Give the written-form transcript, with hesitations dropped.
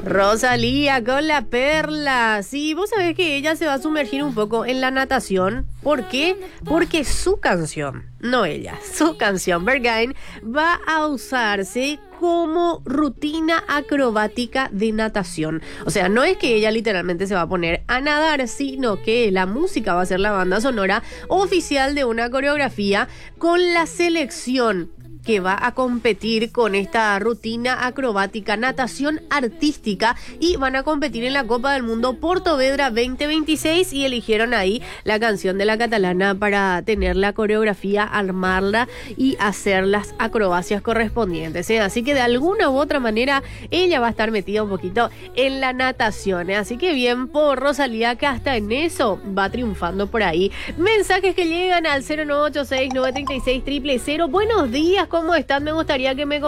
Rosalía con La Perla. Sí, vos sabés que ella se va a sumergir un poco en la natación. ¿Por qué? Porque su canción, no ella, su canción, Berghain, va a usarse como rutina acrobática de natación. O sea, no es que ella literalmente se va a poner a nadar, sino que la música va a ser la banda sonora oficial de una coreografía con la selección que va a competir con esta rutina acrobática, natación artística, y van a competir en la Copa del Mundo Portovedra 2026 y eligieron ahí la canción de la catalana para tener la coreografía, armarla y hacer las acrobacias correspondientes, ¿eh? Así que de alguna u otra manera ella va a estar metida un poquito en la natación, ¿eh? Así que bien por Rosalía, que hasta en eso va triunfando por ahí. Mensajes que llegan al 0986-936-000. Buenos días, ¿cómo están? Me gustaría que me